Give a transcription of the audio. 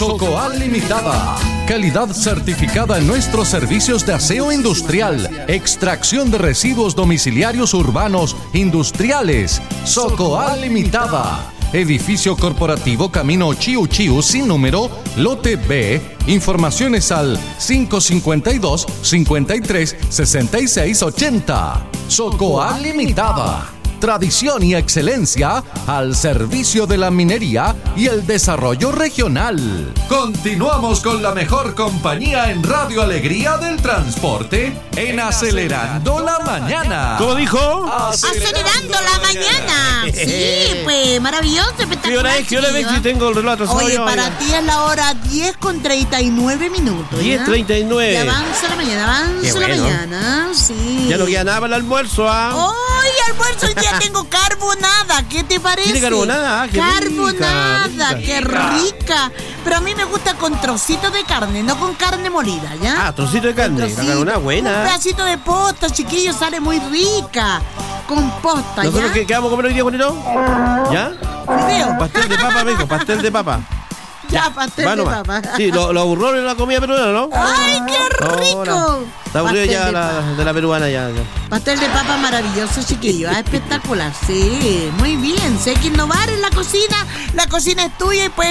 Socoal Limitada. Calidad certificada en nuestros servicios de aseo industrial, extracción de residuos domiciliarios urbanos industriales. Socoal Limitada. Edificio corporativo Camino Chiu Chiu sin número, lote B. Informaciones al 552-53-6680. Socoal Limitada. Tradición y excelencia al servicio de la minería y el desarrollo regional. Continuamos con la mejor compañía en Radio Alegría del Transporte en Acelerando la Mañana. ¿Cómo dijo? Acelerando la mañana. Sí, pues maravilloso, espectacular. ¿Qué hora es? ¿Qué hora es? Si tengo el reloj atrasado. Oye, para ti es la hora 10:39. 10:39. Ya avanza la mañana, mañana. Sí. Ya no queda nada para el almuerzo, ¡Ay, almuerzo! Hoy día tengo carbonada. ¿Qué te parece? ¿Tiene carbonada? ¡Qué carbonada! ¡Qué rica! Pero a mí me gusta con trocitos de carne, no con carne molida, ¿ya? Ah, trocito de carne. La carbonada buena. Un pedacito de posta, chiquillos, sale muy rica. Con posta, ¿ya? ¿Nosotros qué vamos a comer hoy día, Juanito? ¿Ya? Fideo. Pastel de papa, amigo, pastel de papa. Ya, pastel de papa. Sí, lo aburró en la comida peruana, ¿no? ¡Ay, qué rico! Está aburrido ya de la peruana ya. Pastel de papa maravilloso, chiquillo. Espectacular, sí. Muy bien. Sé que innovar en la cocina. La cocina es tuya y pues